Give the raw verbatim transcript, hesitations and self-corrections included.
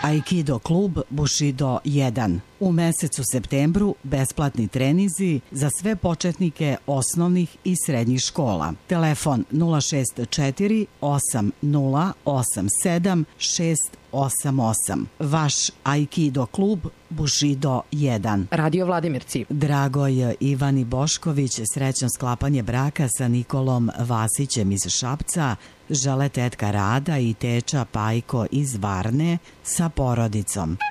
Aikido klub Bushido jedan. U mesecu septembru besplatni trenizi za sve početnike osnovnih i srednjih škola. Telefon nula šest četiri osam nula osam sedam šest osam osam. Vaš Aikido klub Bushido jedan. Radio Vladimirci. Dragoj Ivani Bošković srećno sklapanje braka sa Nikolom Vasićem iz Šapca žele tetka Rada i teča Pajko iz Varne sa porodicom.